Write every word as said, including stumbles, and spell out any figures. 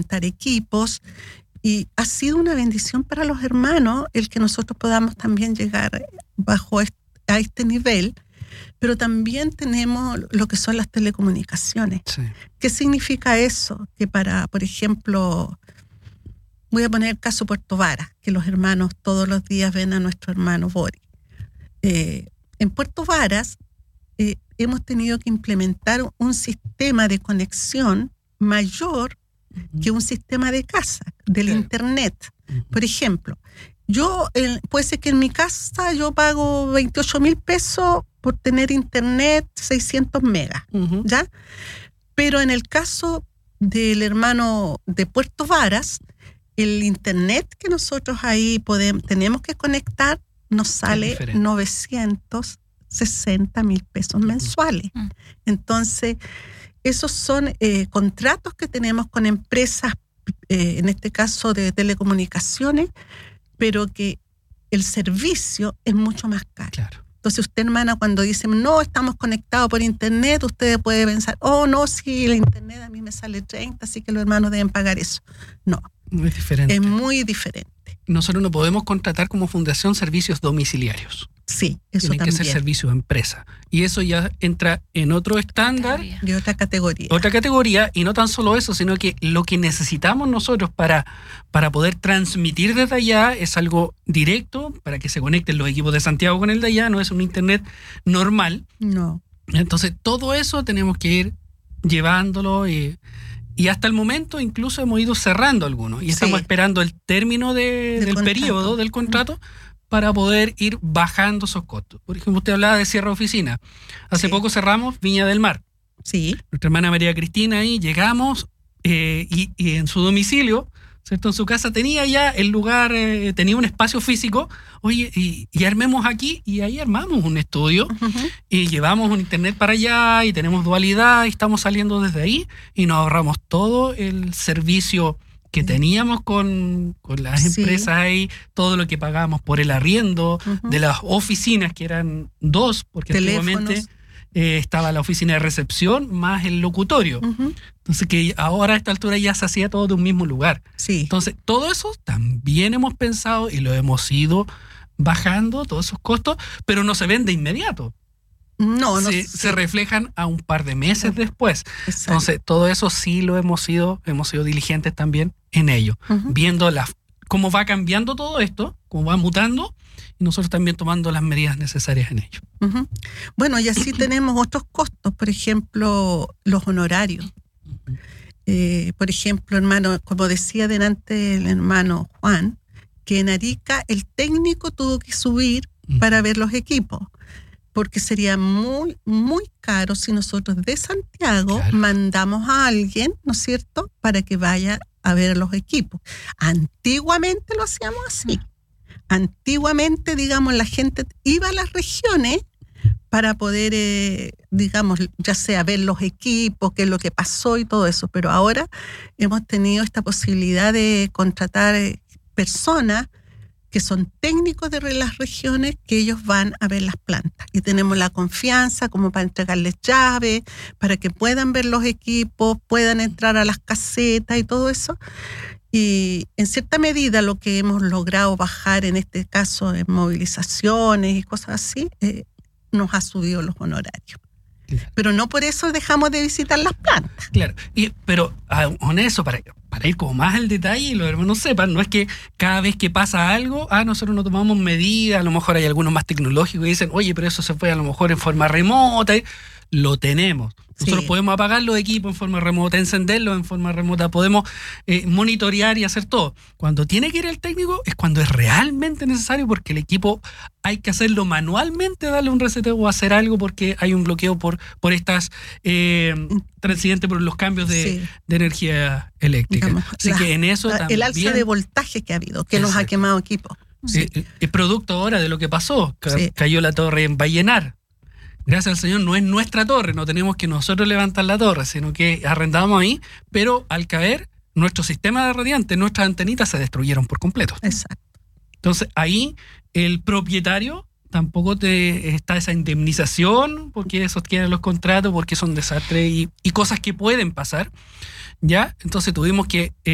rentar equipos, y ha sido una bendición para los hermanos el que nosotros podamos también llegar bajo este, a este nivel. Pero también tenemos lo que son las telecomunicaciones. Sí. ¿Qué significa eso? Que para, por ejemplo, voy a poner el caso Puerto Varas, que los hermanos todos los días ven a nuestro hermano Boris. Eh, en Puerto Varas eh, hemos tenido que implementar un sistema de conexión mayor uh-huh. que un sistema de casa, del claro. internet. Uh-huh. Por ejemplo, yo eh, puede ser que en mi casa yo pago veintiocho mil pesos por tener internet seiscientos megas, uh-huh. ¿ya? Pero en el caso del hermano de Puerto Varas, el internet que nosotros ahí podemos, tenemos que conectar nos sale novecientos sesenta mil pesos mensuales. Uh-huh. Entonces, esos son eh, contratos que tenemos con empresas, eh, en este caso de telecomunicaciones, pero que el servicio es mucho más caro. Claro. Entonces usted, hermana, cuando dice, no, estamos conectados por internet, usted puede pensar, oh, no, sí, el internet a mí me sale treinta, así que los hermanos deben pagar eso. No, es diferente. Es muy diferente. Nosotros no podemos contratar como fundación servicios domiciliarios. Sí, eso Tienen también. que ser servicio de empresa. Y eso ya entra en otro estándar. Y otra categoría. Otra categoría, y no tan solo eso, sino que lo que necesitamos nosotros para, para poder transmitir desde allá es algo directo, para que se conecten los equipos de Santiago con el de allá, no es un internet normal. No. Entonces, todo eso tenemos que ir llevándolo y... Y hasta el momento incluso hemos ido cerrando algunos. Y estamos sí. esperando el término de, del, del periodo del contrato para poder ir bajando esos costos. Por ejemplo, usted hablaba de cierre de oficina. Hace sí. poco cerramos Viña del Mar. Sí. Nuestra hermana María Cristina ahí, llegamos eh, y, y en su domicilio, ¿cierto? En su casa tenía ya el lugar, eh, tenía un espacio físico. Oye, y, y armemos aquí, y ahí armamos un estudio, uh-huh. y llevamos un internet para allá, y tenemos dualidad, y estamos saliendo desde ahí, y nos ahorramos todo el servicio que teníamos con, con las sí. empresas ahí, todo lo que pagábamos por el arriendo, uh-huh. de las oficinas, que eran dos, porque Teléfonos. antiguamente eh, estaba la oficina de recepción más el locutorio. Uh-huh. Entonces, que ahora a esta altura ya se hacía todo de un mismo lugar. Sí. Entonces, todo eso también hemos pensado y lo hemos ido bajando, todos esos costos, pero no se ven de inmediato. No, no. Se, Sí. se reflejan a un par de meses uh-huh. después. Exacto. Entonces, todo eso sí lo hemos ido, hemos sido diligentes también en ello, uh-huh. viendo la, cómo va cambiando todo esto, cómo va mutando, y nosotros también tomando las medidas necesarias en ello. Uh-huh. Bueno, y así tenemos otros costos, por ejemplo, los honorarios. Uh-huh. Eh, por ejemplo, hermano, como decía delante el hermano Juan, que en Arica el técnico tuvo que subir uh-huh. para ver los equipos, porque sería muy, muy caro si nosotros de Santiago claro. mandamos a alguien, ¿no es cierto?, para que vaya a ver los equipos. Antiguamente lo hacíamos así. Antiguamente, digamos, la gente iba a las regiones para poder, eh, digamos, ya sea ver los equipos, qué es lo que pasó y todo eso. Pero ahora hemos tenido esta posibilidad de contratar eh, personas que son técnicos de las regiones, que ellos van a ver las plantas. Y tenemos la confianza como para entregarles llaves, para que puedan ver los equipos, puedan entrar a las casetas y todo eso. Y en cierta medida lo que hemos logrado bajar en este caso en movilizaciones y cosas así, eh, nos ha subido los honorarios. Claro. Pero no por eso dejamos de visitar las plantas. Claro, y, pero con eso, para, para ir como más al detalle y los hermanos sepan, no es que cada vez que pasa algo, ah, nosotros no tomamos medidas, a lo mejor hay algunos más tecnológicos y dicen, oye, pero eso se fue a lo mejor en forma remota. Lo tenemos. Nosotros sí. podemos apagar los equipos en forma remota, encenderlos en forma remota, podemos eh, monitorear y hacer todo. Cuando tiene que ir el técnico es cuando es realmente necesario, porque el equipo hay que hacerlo manualmente, darle un reseteo o hacer algo porque hay un bloqueo por, por estas eh, transidentes, por los cambios de, sí. de energía eléctrica. Digamos, Así la, que en eso la, también... El alza de voltaje que ha habido, que Exacto. nos ha quemado equipos. Sí. Es, es producto ahora de lo que pasó. Sí. Cayó la torre en Vallenar. Gracias al Señor no es nuestra torre, no tenemos que nosotros levantar la torre, sino que arrendamos ahí, pero al caer nuestro sistema de radiante, nuestras antenitas se destruyeron por completo. Exacto. Entonces ahí el propietario tampoco te está esa indemnización, porque sostiene los contratos, porque son desastres y, y cosas que pueden pasar, ¿ya? Entonces tuvimos que... Eh,